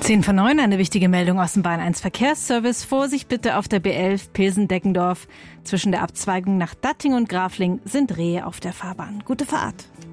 10 vor 9, eine wichtige Meldung aus dem Bahn 1 Verkehrsservice. Vorsicht bitte auf der B11 Pilsen-Deggendorf. Zwischen der Abzweigung nach Datting und Grafling sind Rehe auf der Fahrbahn. Gute Fahrt.